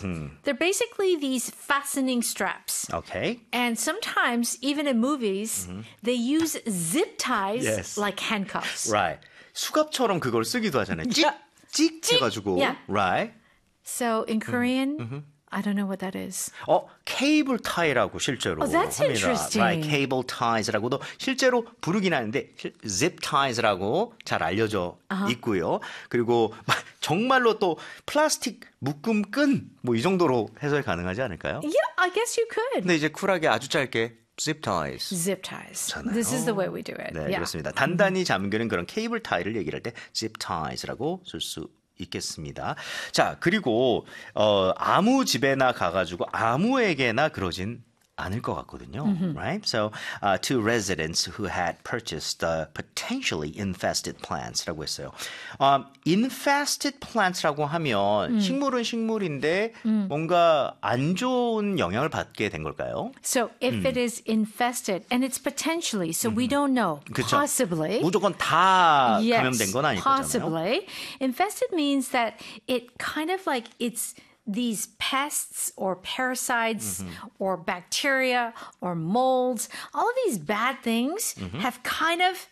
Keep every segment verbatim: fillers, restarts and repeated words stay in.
Mm-hmm. They're basically these fastening straps. Okay. And sometimes, even in movies, mm-hmm. they use zip ties yes. like handcuffs. Right. 수갑처럼 그걸 쓰기도 하잖아요. 찍, 찍 해가지고. Yeah. Right. So in Korean, mm-hmm. I don't know what that is. 어, 케이블 타이라고 실제로 oh, that's 합니다. interesting. Right, cable ties라고도 실제로 부르긴 하는데 zip ties라고 잘 알려져 uh-huh. 있고요. 그리고 정말로 또 플라스틱 묶음 끈 뭐 이 정도로 해석이 가능하지 않을까요? Yeah, I guess you could. 근데 이제 쿨하게 아주 짧게 zip ties. Zip ties. 잖아요. This is the way we do it. 네, yeah. 그렇습니다. 단단히 잠그는 그런 케이블 타이를 얘기할 때 zip ties라고 쓸 수 있겠습니다. 자, 그리고 어, 아무 집에나 가가지고 아무에게나 그러진 않을 것 같거든요. Mm-hmm. Right? So, uh, two residents who had purchased the potentially infested plants라고 했어요. Um, infested plants라고 하면 mm. 식물은 식물인데 mm. 뭔가 안 좋은 영향을 받게 된 걸까요? So, if mm. it is infested, and it's potentially, so mm-hmm. we don't know, 그쵸? possibly. 무조건 다 yes, 감염된 건 아닐 possibly. 거잖아요. Infested means that it kind of like it's these pests or parasites mm-hmm. or bacteria or molds, all of these bad things mm-hmm. have kind of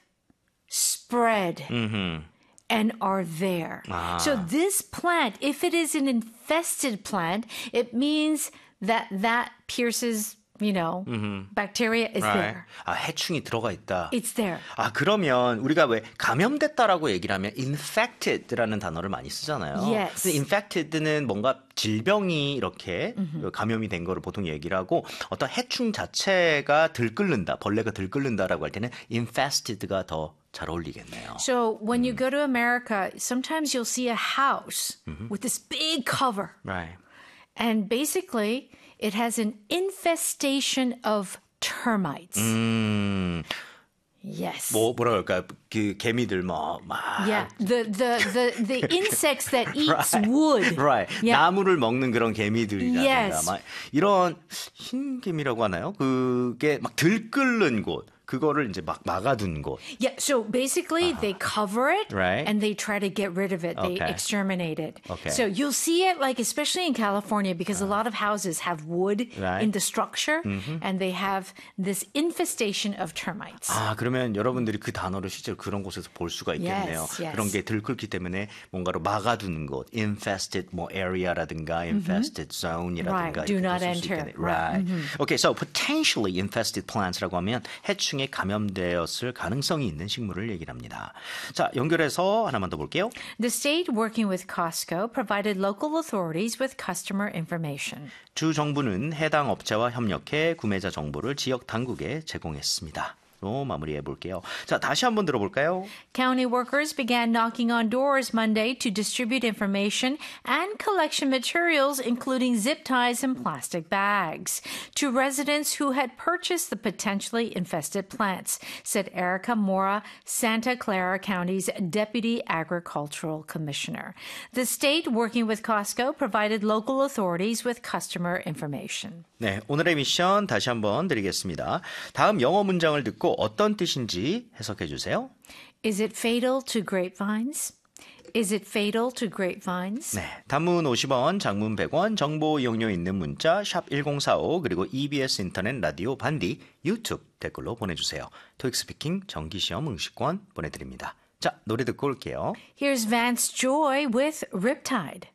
spread mm-hmm. and are there. Ah. So this plant, if it is an infested plant, it means that that pierces you know, mm-hmm. bacteria is right. there. 아, 해충이 들어가 있다. It's there. 아, 그러면 우리가 왜 감염됐다라고 얘기를 하면 infected라는 단어를 많이 쓰잖아요. Yes. 근데 infected는 뭔가 질병이 이렇게 mm-hmm. 감염이 된 거를 보통 얘기를 하고 어떤 해충 자체가 들끓는다, 벌레가 들끓는다라고 할 때는 infested가 더 잘 어울리겠네요. So when you go to America, sometimes you'll see a house mm-hmm. with this big cover. Right. And basically, it has an infestation of termites. 음. Yes. 뭐 뭐라 그럴까요? 그 개미들 뭐 막. Yeah. The the the the insects that eats right. wood. Right. Yeah. 나무를 먹는 그런 개미들이라든가 yes. 막 이런 흰 개미라고 하나요? 그게 막 들끓는 곳. 그거를 이제 막 막아둔 곳. Yeah, so basically uh-huh. they cover it right. and they try to get rid of it. They okay. exterminate it. Okay. So you'll see it like especially in California because uh-huh. a lot of houses have wood right. in the structure mm-hmm. and they have this infestation of termites. 아, 그러면 여러분들이 그 단어를 실제로 그런 곳에서 볼 수가 있겠네요. Yes, yes. 그런 게 들끓기 때문에 뭔가로 막아두는 곳, infested 뭐 area라든가 infested mm-hmm. zone이라든가 right. Do not enter. Right. right. Mm-hmm. Okay, so potentially infested plants라고 하면 해충에 감염되었을 가능성이 있는 식물을 얘기를 합니다. 자, 연결해서 하나만 더 볼게요. The state working with Costco provided local authorities with customer information. 주 정부는 해당 업체와 협력해 구매자 정보를 지역 당국에 제공했습니다. 로 마무리해 볼게요. 자, 다시 한번 들어볼까요? County workers began knocking on doors Monday to distribute information and collection materials, including zip ties and plastic bags, to residents who had purchased the potentially infested plants, said Erica Mora, Santa Clara County's Deputy Agricultural Commissioner. The state, working with Costco, provided local authorities with customer information. 네, 오늘의 미션 다시 한번 드리겠습니다. 다음 영어 문장을 듣고 어떤 뜻인지 해석해 주세요. Is it fatal to grapevines? Is it fatal to grapevines? 네, 단문 오십 원, 장문 백 원, 정보 이용료 있는 문자 샵 일공사오 그리고 이비에스 인터넷 라디오 반디 유튜브 댓글로 보내주세요. 토익 스피킹 정기시험 응시권 보내드립니다. 자, 노래 듣고 올게요. Here's Vance Joy with Riptide.